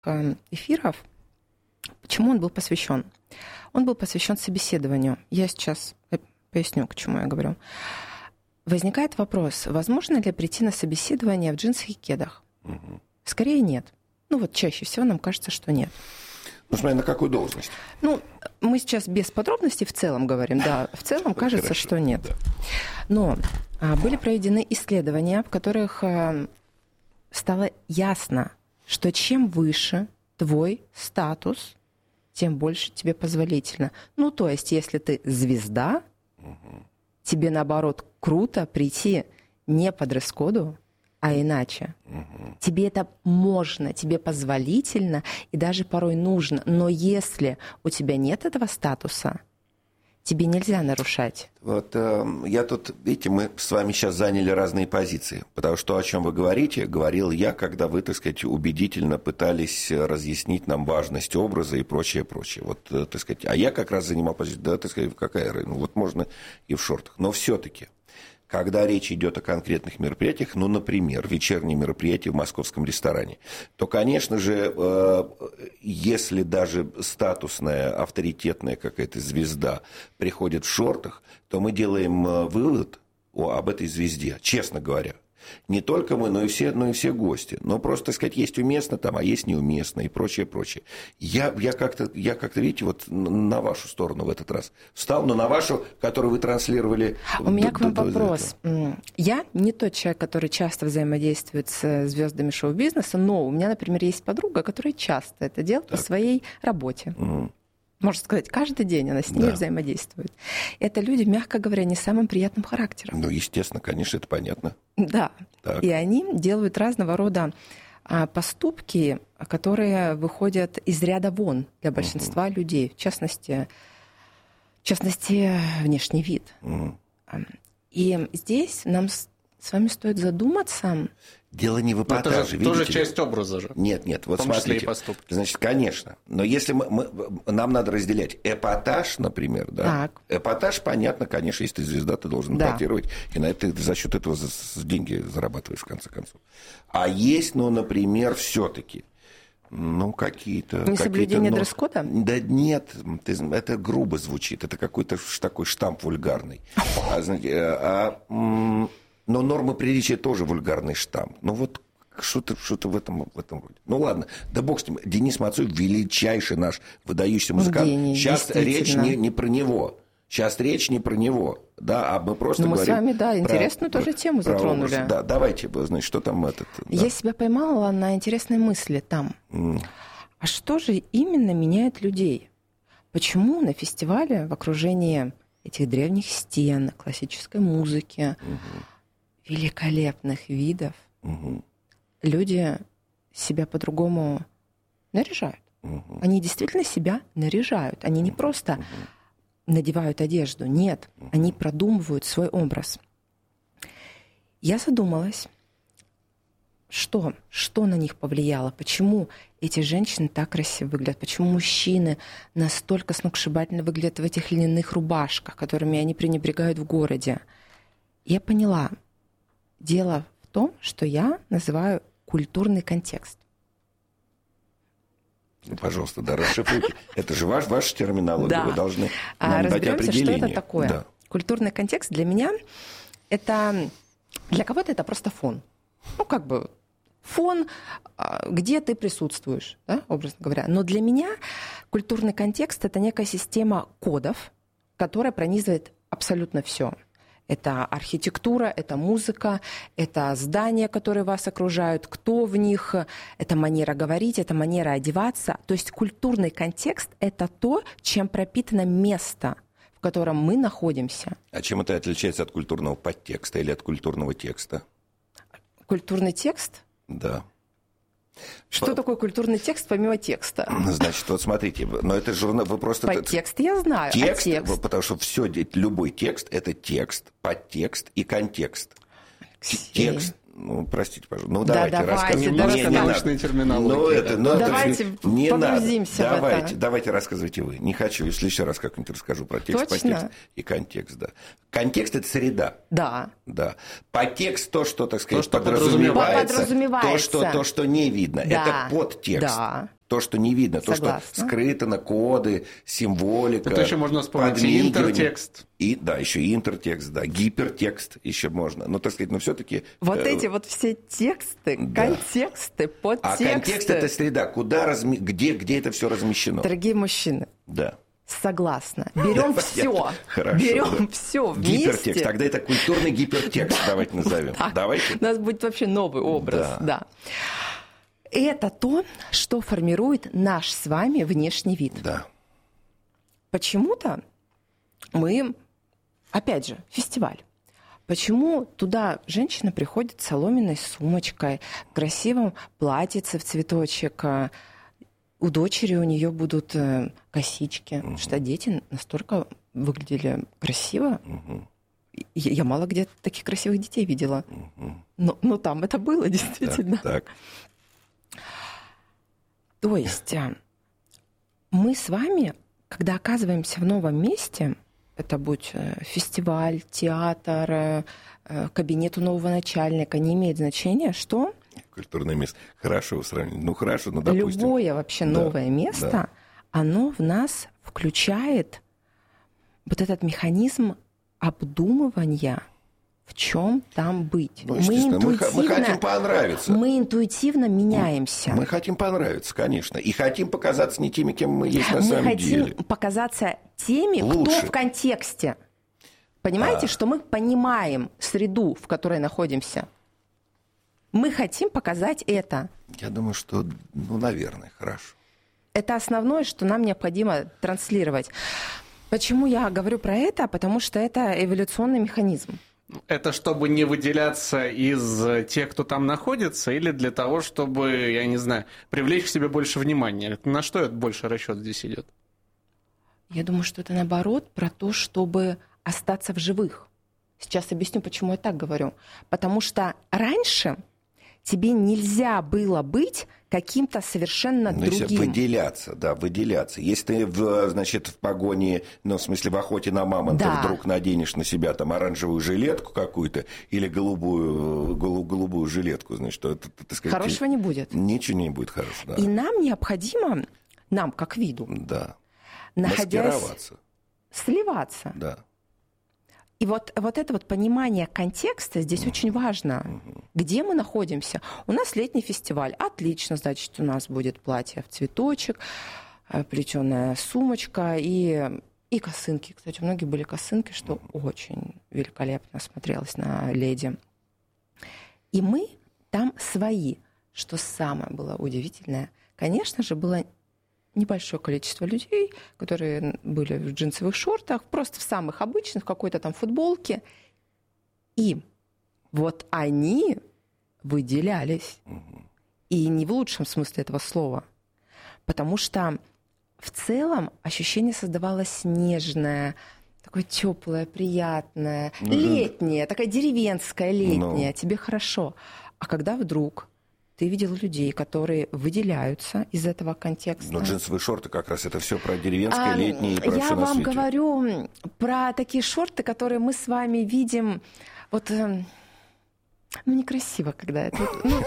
эфиров. Почему он был посвящен? Он был посвящен собеседованию. Я сейчас поясню, к чему я говорю. Возникает вопрос, возможно ли прийти на собеседование в джинсах и кедах? Скорее нет. Чаще всего нам кажется, что нет. Смотря на какую должность. Мы сейчас без подробностей в целом говорим. Да, в целом кажется, что нет. Но были проведены исследования, в которых стало ясно, что чем выше твой статус, тем больше тебе позволительно. То есть, если ты звезда, тебе, наоборот, круто прийти не по дресс-коду, а иначе. Тебе это можно, тебе позволительно и даже порой нужно. Но если у тебя нет этого статуса, тебе нельзя нарушать. Я тут, видите, мы с вами сейчас заняли разные позиции. Потому что о чем вы говорите, говорил я, когда вы, так сказать, убедительно пытались разъяснить нам важность образа и прочее, прочее. Так сказать, а я как раз занимал позицию, так сказать, какая разница, можно и в шортах. Но все-таки, когда речь идет о конкретных мероприятиях, например, вечернее мероприятие в московском ресторане, то, конечно же, если даже статусная, авторитетная какая-то звезда приходит в шортах, то мы делаем вывод об этой звезде, честно говоря. Не только мы, но и все гости. Но просто, так сказать, есть уместно там, а есть неуместно и прочее, прочее. Я как-то, видите, на вашу сторону в этот раз встал, но на вашу, которую вы транслировали. У меня к вам вопрос. Я не тот человек, который часто взаимодействует с звездами шоу-бизнеса, но у меня, например, есть подруга, которая часто это делает по своей работе. Можно сказать, каждый день она с ними взаимодействует. Это люди, мягко говоря, не с самым приятным характером. Естественно, конечно, это понятно. Да. Так. И они делают разного рода поступки, которые выходят из ряда вон для большинства людей. В частности, внешний вид. И здесь нам с вами стоит задуматься. Дело не в эпатаже, видите? Тоже часть образа же. Нет, смотрите. Значит, конечно. Но если нам надо разделять эпатаж, например, да. Так. Эпатаж, понятно, конечно, если ты звезда, ты должен эпатировать, и на это ты за счет этого деньги зарабатываешь, в конце концов. А есть, например, все-таки. Какие-то... Несоблюдение дресс-кода? Да нет, это грубо звучит, это какой-то такой штамп вульгарный. Но норма приличия тоже вульгарный штамп. Что-то в этом роде. Ладно, да бог с ним. Денис Мацуев величайший наш выдающийся музыкант. Гений, сейчас речь не про него. Сейчас речь не про него. Да, а мы просто говорим... Мы с вами, интересную тоже тему затронули. Да, давайте, значит, что там этот... Я себя поймала на интересной мысли там. А что же именно меняет людей? Почему на фестивале в окружении этих древних стен, классической музыки, великолепных видов, люди себя по-другому наряжают? Они действительно себя наряжают. Они не просто надевают одежду. Нет, они продумывают свой образ. Я задумалась, что на них повлияло, почему эти женщины так красиво выглядят, почему мужчины настолько сногсшибательно выглядят в этих льняных рубашках, которыми они пренебрегают в городе. Я поняла, дело в том, что я называю культурный контекст. Пожалуйста, расшифруйте. Это же ваша терминология, вы должны нам дать определение. Что это такое? Да. Культурный контекст для меня это... Для кого-то это просто фон. Фон, где ты присутствуешь, да, образно говоря. Но для меня культурный контекст — это некая система кодов, которая пронизывает абсолютно все. Это архитектура, это музыка, это здания, которые вас окружают, кто в них, это манера говорить, это манера одеваться. То есть культурный контекст — это то, чем пропитано место, в котором мы находимся. А чем это отличается от культурного подтекста или от культурного текста? Культурный текст? Да. Что такое культурный текст помимо текста? Значит, смотрите, но это журнал, вы просто... Подтекст я знаю, текст, потому что любой текст — это текст, подтекст и контекст. Текст, Ну, простите, пожалуйста. Ну, давайте, рассказывайте. Научная терминология. Давайте погрузимся в это. Давайте рассказывайте вы. Не хочу, если еще раз как-нибудь расскажу про текст, подтекст и контекст. Да. Контекст – это среда. Да. Подтекст – то, что, так сказать, то, что подразумевается. То, что не видно. Да. Это подтекст. Да. То, что не видно, Согласна. То, что скрыто на коды, символика. Это еще можно вспомнить и интертекст. Еще и интертекст, гипертекст еще можно. Но, так сказать, все-таки... Вот эти вот все тексты, контексты, подтексты. А контекст – это среда, где это все размещено. Дорогие мужчины. Да. Согласна. Берем все. Берем все вместе. Гипертекст. Тогда это культурный гипертекст, давайте назовем. Давайте. У нас будет вообще новый образ. Да. Это то, что формирует наш с вами внешний вид. Да. Почему-то мы, опять же, фестиваль. Почему туда женщина приходит с соломенной сумочкой, в красивом платьице в цветочек, у дочери у нее будут косички, что дети настолько выглядели красиво. Я мало где таких красивых детей видела. Но там это было действительно. Так. То есть мы с вами, когда оказываемся в новом месте, это будь фестиваль, театр, кабинет у нового начальника, не имеет значения, что... Культурное место. Хорошо вы сравнили. Хорошо, допустим. Любое вообще новое место, оно в нас включает вот этот механизм обдумывания, в чем там быть. Мы хотим понравиться. Мы интуитивно меняемся. Мы хотим понравиться, конечно. И хотим показаться не теми, кем мы есть на самом деле. Мы хотим показаться теми, кто в контексте. Понимаете, что мы понимаем среду, в которой находимся. Мы хотим показать это. Я думаю, что, наверное, хорошо. Это основное, что нам необходимо транслировать. Почему я говорю про это? Потому что это эволюционный механизм. Это чтобы не выделяться из тех, кто там находится, или для того, чтобы, я не знаю, привлечь к себе больше внимания? На что это больше расчет здесь идет? Я думаю, что это наоборот про то, чтобы остаться в живых. Сейчас объясню, почему я так говорю. Потому что раньше тебе нельзя было быть каким-то совершенно другим. Выделяться. Если ты, в погоне, в смысле в охоте на мамонта вдруг наденешь на себя там оранжевую жилетку какую-то или голубую жилетку, то это, так сказать... Хорошего не будет. Ничего не будет хорошего, да. И нам необходимо, нам как виду, маскироваться. Сливаться. Да. И вот это понимание контекста здесь очень важно. Где мы находимся? У нас летний фестиваль. Отлично, значит, у нас будет платье в цветочек, плетеная сумочка и косынки. Кстати, у многих были косынки, что очень великолепно смотрелось на леди. И мы там свои. Что самое было удивительное, конечно же, было небольшое количество людей, которые были в джинсовых шортах, просто в самых обычных, какой-то там футболке. И вот они выделялись. И не в лучшем смысле этого слова. Потому что в целом ощущение создавалось нежное, такое теплое, приятное, летнее, такая деревенская летняя, тебе хорошо. А когда вдруг ты видел людей, которые выделяются из этого контекста. Но джинсовые шорты как раз это все про деревенское, летнее и про все на свете. Я вам говорю про такие шорты, которые мы с вами видим. Вот, некрасиво, когда это...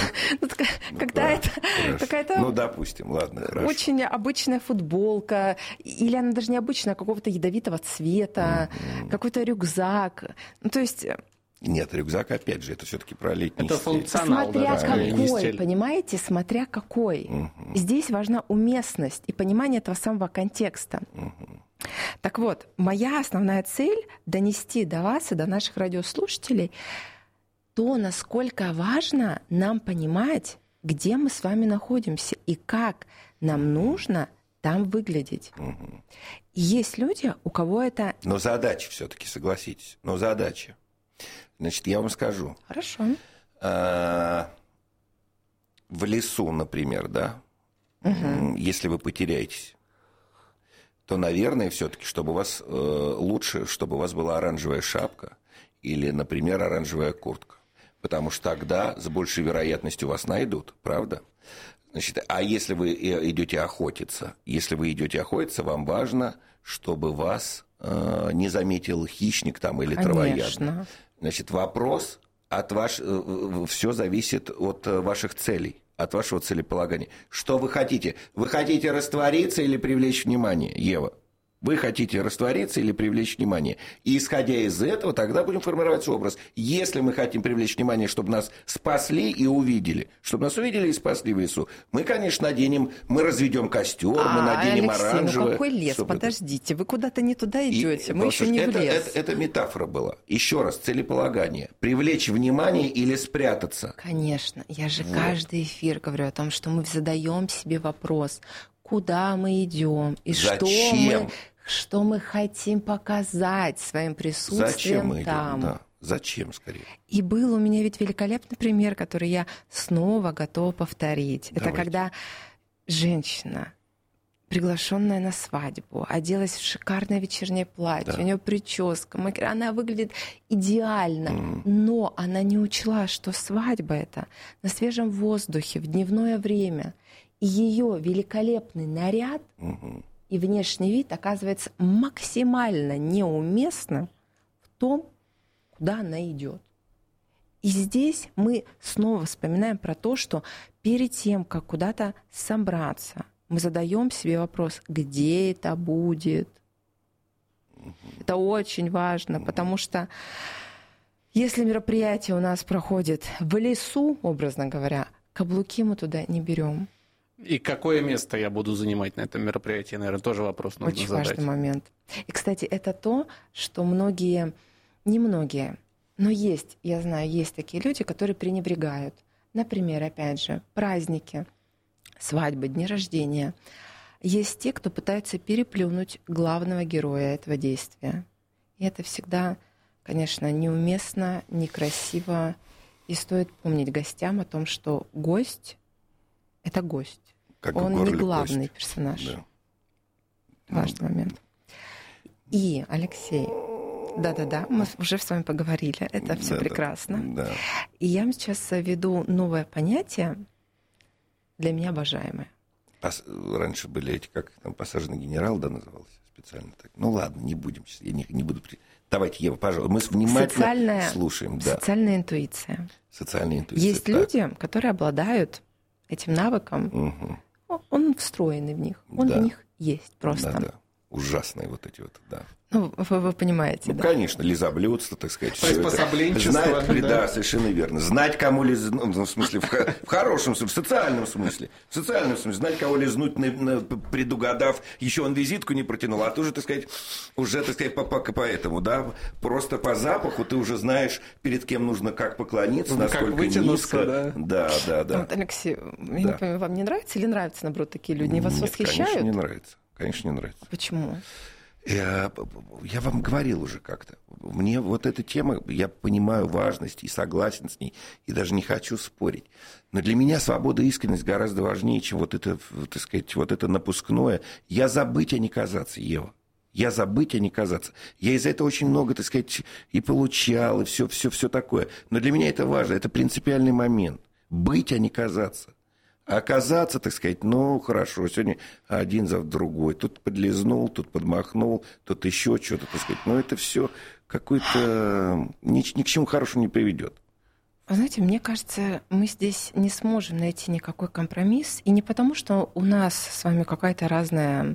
Когда это какая-то... допустим, ладно, хорошо. Очень обычная футболка, или она даже не обычная, а какого-то ядовитого цвета, какой-то рюкзак. То есть... Нет, рюкзак, опять же, это все-таки про летний это стиль. Функционал, смотря какой, понимаете, смотря какой. Здесь важна уместность и понимание этого самого контекста. Так вот, моя основная цель — донести до вас и до наших радиослушателей то, насколько важно нам понимать, где мы с вами находимся и как нам нужно там выглядеть. И есть люди, у кого это... Но задача все-таки, согласитесь, задача. Значит, я вам скажу. Хорошо. В лесу, например, если вы потеряетесь, то, наверное, все-таки, чтобы у вас лучше, чтобы у вас была оранжевая шапка или, например, оранжевая куртка. потому что тогда с большей вероятностью вас найдут, правда? Значит, а если вы идете охотиться, вам важно, чтобы вас не заметил хищник там или травоядный. Значит, вопрос все зависит от ваших целей, от вашего целеполагания. Что вы хотите? Вы хотите раствориться или привлечь внимание, Ева? Вы хотите раствориться или привлечь внимание? И исходя из этого, тогда будем формировать образ. Если мы хотим привлечь внимание, чтобы нас спасли и увидели, чтобы нас увидели и спасли в лесу, мы, конечно, мы разведем костер, мы наденем оранжевое. Ну какой лес? Подождите, вы куда-то не туда идете, мы еще не в лес. Это метафора была. Еще раз, целеполагание. Привлечь внимание или спрятаться? Конечно. Я же каждый эфир говорю о том, что мы задаем себе вопрос, куда мы идем и что мы хотим показать своим присутствием. Зачем мы там. идем? Да. Зачем, скорее? И был у меня ведь великолепный пример, который я снова готова повторить. Давайте. Это когда женщина, приглашенная на свадьбу, оделась в шикарное вечернее платье, у нее прическа, она выглядит идеально, но она не учла, что свадьба это на свежем воздухе, в дневное время. И ее великолепный наряд и внешний вид оказывается максимально неуместным в том, куда она идет. И здесь мы снова вспоминаем про то, что перед тем, как куда-то собраться, мы задаем себе вопрос, где это будет. Это очень важно, потому что если мероприятие у нас проходит в лесу, образно говоря, каблуки мы туда не берем. И какое место я буду занимать на этом мероприятии, наверное, тоже вопрос нужно очень задать. Очень важный момент. И, кстати, это то, что немногие, но есть, я знаю, есть такие люди, которые пренебрегают. Например, опять же, праздники, свадьбы, дни рождения. Есть те, кто пытается переплюнуть главного героя этого действия. И это всегда, конечно, неуместно, некрасиво. И стоит помнить гостям о том, что гость — это гость. Как он не главный персонаж. Да. Важный момент. И, Алексей, да, мы уже с вами поговорили, это все прекрасно. Да. И я вам сейчас веду новое понятие, для меня обожаемое. Раньше были эти, как там, посаженный генерал, да, назывался специально так. Ну ладно, не будем сейчас, я не буду... Давайте, Ева, пожалуйста, мы внимательно слушаем. Да. Социальная интуиция. Социальная интуиция. Есть люди, которые обладают этим навыком, он встроенный в них, он в них есть просто. Да. Ужасные вот эти вот, да. Ну, вы понимаете, да? Конечно, лизоблюдство, так сказать. Приспособленчество. Да, совершенно верно. Знать, кому лизнуть, ну, в смысле, в хорошем смысле, в социальном смысле. Знать, кого лизнуть, предугадав, еще он визитку не протянул, а ты уже, так сказать, по этому, да, просто по запаху ты уже знаешь, перед кем нужно как поклониться, насколько низко. Да. Вот, Алексей, я не понимаю, вам не нравится или нравятся, наоборот, такие люди? Они вас восхищают? Конечно, не нравится. Конечно, не нравится. Почему? Я вам говорил уже как-то. Мне вот эта тема, я понимаю важность и согласен с ней, и даже не хочу спорить. Но для меня свобода и искренность гораздо важнее, чем вот это, так сказать, вот это напускное. Я забыть, а не казаться, Ева. Я забыть, а не казаться. Я из-за этого очень много, так сказать, и получал, и все такое. Но для меня это важно, это принципиальный момент. Быть, а не казаться. А оказаться, так сказать, ну, хорошо, сегодня один, завтра другой. Тут подлизнул, тут подмахнул, тут еще что-то, так сказать. Но это все какое-то ни к чему хорошему не приведет. Вы знаете, мне кажется, мы здесь не сможем найти никакой компромисс. И не потому, что у нас с вами какая-то разный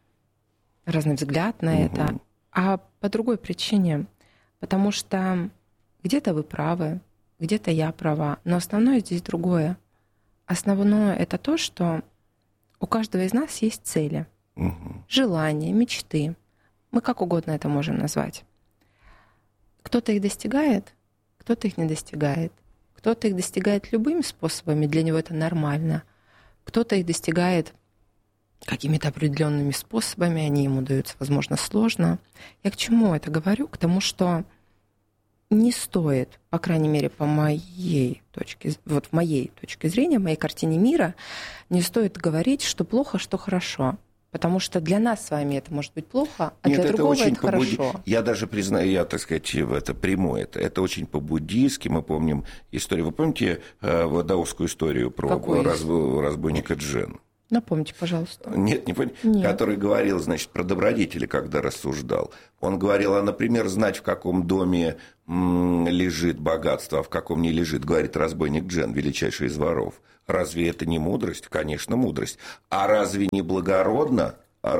взгляд на это, а по другой причине. Потому что где-то вы правы, где-то я права. Но основное здесь другое. Основное — это то, что у каждого из нас есть цели, желания, мечты. Мы как угодно это можем назвать. Кто-то их достигает, кто-то их не достигает. Кто-то их достигает любыми способами, для него это нормально. Кто-то их достигает какими-то определенными способами, они ему даются, возможно, сложно. Я к чему это говорю? К тому, что не стоит, по крайней мере, в моей точке зрения, в моей картине мира, не стоит говорить, что плохо, что хорошо. Потому что для нас с вами это может быть плохо, а для другого это хорошо. Я даже признаю, я, так сказать, это приму это. Это очень по-буддийски. Мы помним историю. Вы помните даосскую историю про разбойника Джен? Напомните, пожалуйста. Нет, не помните? Нет. Который говорил, значит, про добродетели, когда рассуждал. Он говорил, например, знать, в каком доме лежит богатство, а в каком не лежит, говорит разбойник Джен, величайший из воров. Разве это не мудрость? Конечно, мудрость. А разве не благородно?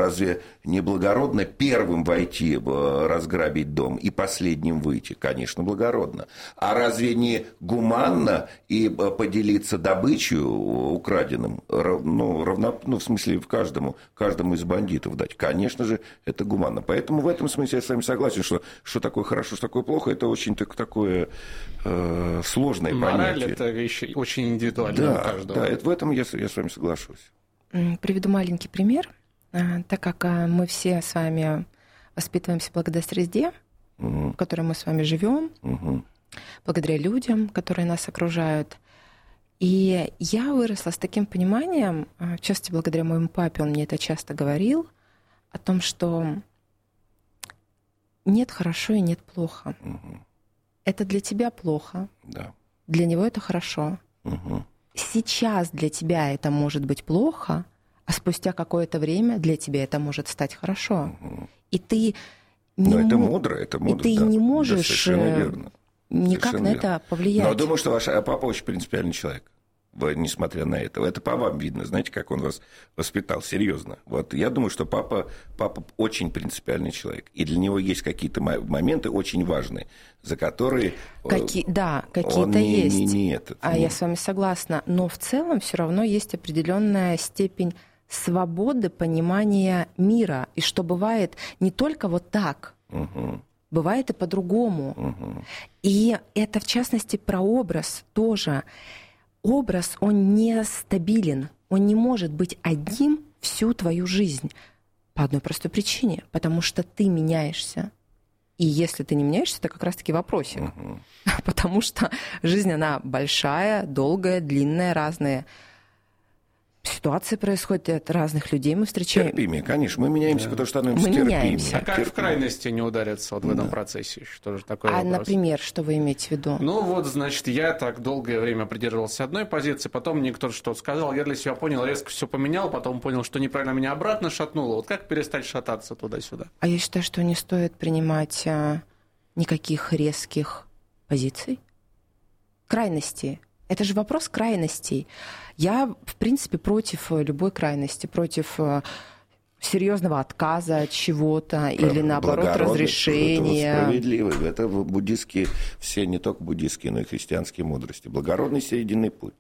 Первым войти, разграбить дом и последним выйти? Конечно, благородно. А разве не гуманно и поделиться добычей украденным? В смысле, каждому из бандитов дать? Конечно же, это гуманно. Поэтому в этом смысле я с вами согласен, что такое хорошо, что такое плохо, это очень такое сложное понятие. Мораль – это вещь очень индивидуальная у каждого. Да, в этом я с вами соглашусь. Приведу маленький пример. Так как мы все с вами воспитываемся благодаря среде, в которой мы с вами живем, благодаря людям, которые нас окружают. И я выросла с таким пониманием, в частности, благодаря моему папе, он мне это часто говорил, о том, что нет хорошо и нет плохо. Это для тебя плохо, для него это хорошо. Сейчас для тебя это может быть плохо, а спустя какое-то время для тебя это может стать хорошо. И ты это мудро, и ты не можешь никак на это повлиять. Но я думаю, что ваш папа очень принципиальный человек, несмотря на это. Это по вам видно, знаете, как он вас воспитал, серьезно. Вот я думаю, что папа очень принципиальный человек. И для него есть какие-то моменты очень важные, за которые какие-то есть. Я с вами согласна. Но в целом все равно есть определенная степень свободы понимания мира, и что бывает не только вот так, бывает и по-другому. И это, в частности, про образ тоже. Образ, он не стабилен, он не может быть одним всю твою жизнь по одной простой причине, потому что ты меняешься. И если ты не меняешься, это как раз-таки вопросик. Потому что жизнь, она большая, долгая, длинная, разные ситуации происходят, от разных людей мы встречаем. Терпимее, конечно. Мы меняемся, потому что становимся терпимее. А как в крайности не удариться в этом процессе? Что же такое вопрос? Например, что вы имеете в виду? Значит, я так долгое время придерживался одной позиции, потом мне кто-то что-то сказал, я для себя понял, резко все поменял, потом понял, что неправильно меня обратно шатнуло. Вот как перестать шататься туда-сюда? А я считаю, что не стоит принимать никаких резких позиций. Крайности. Это же вопрос крайностей. Я, в принципе, против любой крайности, против серьезного отказа от чего-то или, наоборот, разрешения. Справедливый. Это буддистские, все не только буддистские, но и христианские мудрости. Благородный серединный путь.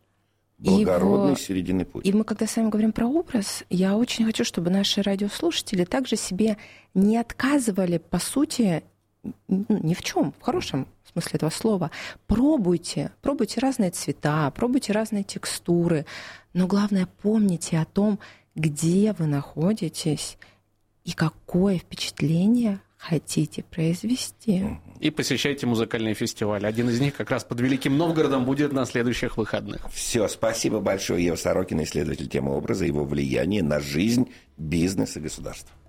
Серединный путь. И мы, когда с вами говорим про образ, я очень хочу, чтобы наши радиослушатели также себе не отказывали, по сути, ни в чем, в хорошем смысле этого слова. Пробуйте разные цвета, пробуйте разные текстуры, но главное, помните о том, где вы находитесь и какое впечатление хотите произвести. И посещайте музыкальные фестивали. Один из них как раз под Великим Новгородом будет на следующих выходных. Все, спасибо большое. Ева Сорокина, исследователь темы образа, его влияние на жизнь, бизнес и государство.